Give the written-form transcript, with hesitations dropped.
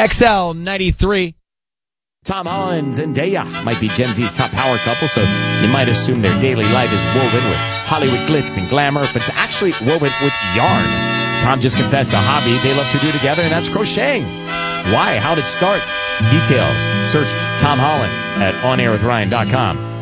XL 93. Tom Holland and Zendaya might be Gen Z's top power couple, so you might assume their daily life is woven with Hollywood glitz and glamour, but it's actually woven with yarn. Tom just confessed a hobby they love to do together, and that's crocheting. Why? How'd it start? Details. Search Tom Holland at onairwithryan.com.